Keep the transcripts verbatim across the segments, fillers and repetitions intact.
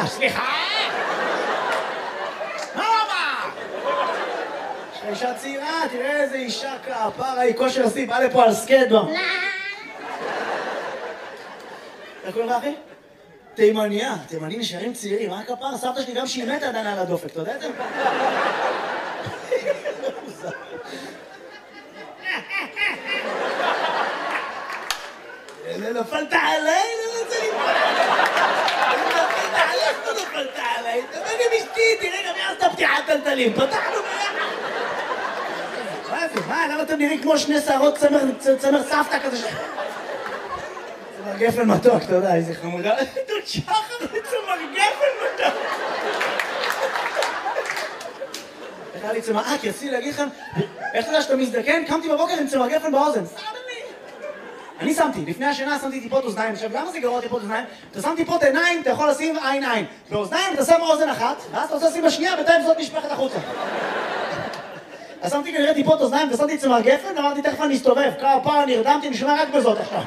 סליחה? מה רבה? יש לך אישה צעירה, תראה איזה אישה כפרה, היא כושר השיא, באה לפה על סקייטבורד. איך קוראים לך אחי? תימניה, תימנים נשארים צעירים, מה כפרה? סבתא שלי גם שהיא מתה עדיין על הדופק, אתה יודע את זה? נפלת עליי, לא רוצה ליפול נפלת עליי, לא נפלת עליי תבוא גם אשתי, תראה גם יעשת פתיחת טלטלים פתחנו ביחד מה זה, מה? למה אתם נראים כמו שני שערות צמר סבתא כזה צמר גפן מתוק, אתה יודע, איזה חמודה דוד שחר צמר גפן מתוק איך היה לי צמר, אה, כי רציתי להגיד לכם איך אתה יודע שאתה מזדקן? קמתי בבוקר עם צמר גפן באוזן אני שמתי, לפני השינה שמתי טיפות אוזניים. עכשיו, למה זה גרוע טיפות אוזניים? אתה שם טיפות עיניים, אתה יכול לשים עין עין. באוזניים אתה שם אוזן אחת, ואז אתה רוצה לשים בשנייה, בינתיים זאת נשפכת החוצה. אז שמתי כנראה טיפות אוזניים, ושמתי צמר גפן, ואמרתי, תכף אני אסתובב. כמה פעם נרדמתי, נשמע רק בזאת עכשיו.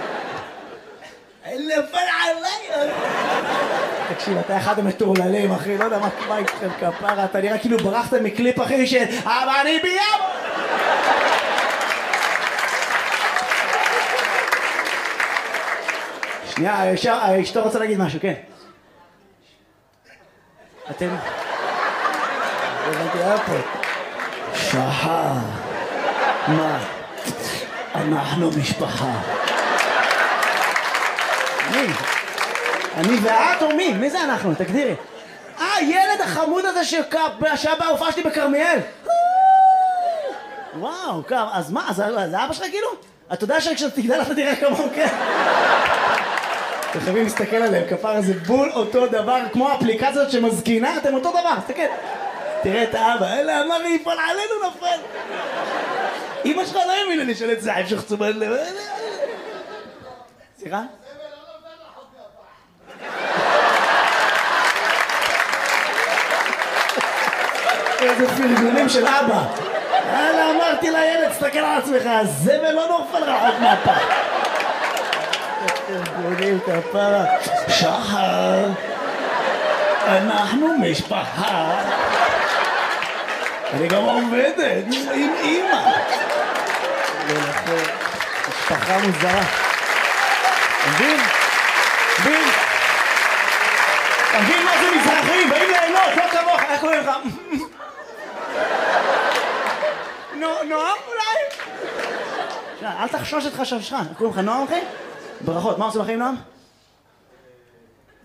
נפל עליי! תקשיב, אתה אחד המטורללים, אחי, לא יודע מה איתכם כפרה, אתה נראה כאילו ברחת מקליפ, אחי, של אבל אני ביום! שנייה, אשתו רוצה להגיד משהו, כן. אתם... הבנתי, היה פה. שחר. מה? אנחנו משפחה. מי? אני ואת או מי? מי זה אנחנו? תגדירי. אה, ילד החמוד הזה שהיה בהופעה שלי בכרמיאל. וואו, אז מה? זה אבא שלך כאילו? אתה יודע שכשאתה תגדל אתה תראה כמוהו, כן? אתם חייבים להסתכל עליהם, כפרה זה בול אותו דבר, כמו האפליקציות שמזקינה, אתם אותו דבר, תסתכל. תראה את האבא, אלה אמר לי, יפול עלינו נפל. אמא שלך לא האמינה לי של את זה, המשך צומת לב. סליחה? איזה פרגונים של אבא. אלה אמרתי לילד, תסתכל על עצמך, הזבל לא נופל רחוק מהפח. ארגונים כפרה, שחר, אנחנו משפחה. אני גם עובדת עם אמא. משפחה מוזרה. מבין? מבין? מבין מה זה מזרחים? באים ליהנות, לא כמוך, איך קוראים לך? נועם אולי? אל תחשוש את חשבשך, איך קוראים לך נועם אחי? ברכות, מה עושים בחיים נועם?